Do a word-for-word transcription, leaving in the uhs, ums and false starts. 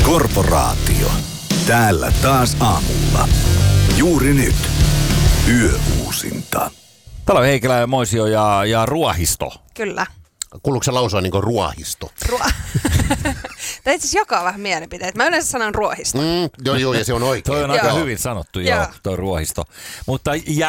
Korporaatio. Täällä taas aamulla. Juuri nyt. Yöuusinta. Täällä on Heikelä, Moisio ja, ja Ruohisto. Kyllä. Kuuluuko se lausua niin kuin ruohisto? Ruo- Tämä itse asiassa jakaa vähän mielipiteet. Mä yleensä sanon ruohisto. Mm, joo, joo, ja se on oikein. Toi on aika Joo. hyvin sanottu, joo, Joo. toi Ruohisto. Mutta